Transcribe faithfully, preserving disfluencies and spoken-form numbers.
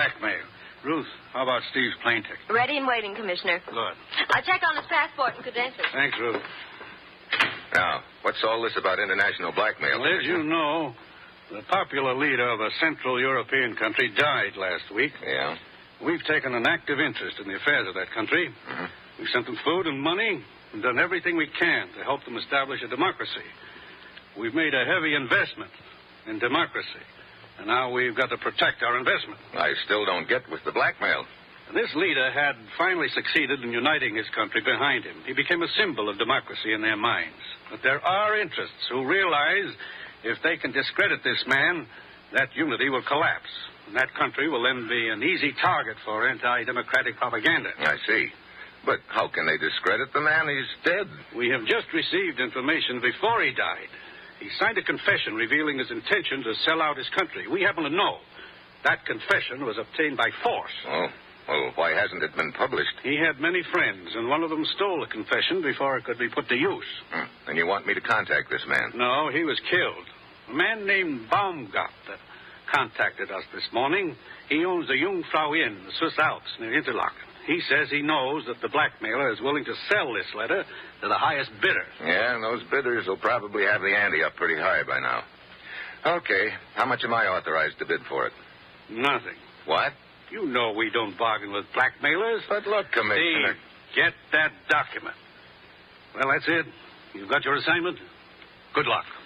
blackmail. Ruth, how about Steve's plane ticket? Ready and waiting, Commissioner. Good. I'll check on his passport and credentials. Thanks, Ruth. Now, what's all this about international blackmail? Well, as you know, the popular leader of a Central European country died last week. Yeah? We've taken an active interest in the affairs of that country. Mm-hmm. We've sent them food and money and done everything we can to help them establish a democracy. We've made a heavy investment in democracy, and now we've got to protect our investment. I still don't get with the blackmail. This leader had finally succeeded in uniting his country behind him. He became a symbol of democracy in their minds. But there are interests who realize if they can discredit this man, that unity will collapse. And that country will then be an easy target for anti-democratic propaganda. I see. But how can they discredit the man? He's dead. We have just received information before he died. He signed a confession revealing his intention to sell out his country. We happen to know that confession was obtained by force. Oh, well, why hasn't it been published? He had many friends, and one of them stole the confession before it could be put to use. Hmm. And you want me to contact this man? No, he was killed. A man named Baumgart uh, contacted us this morning. He owns the Jungfrau Inn, the Swiss Alps, near Interlaken. He says he knows that the blackmailer is willing to sell this letter to the highest bidder. Yeah, and those bidders will probably have the ante up pretty high by now. Okay, how much am I authorized to bid for it? Nothing. What? You know we don't bargain with blackmailers. But look, Commissioner... Steve, get that document. Well, that's it. You've got your assignment. Good luck.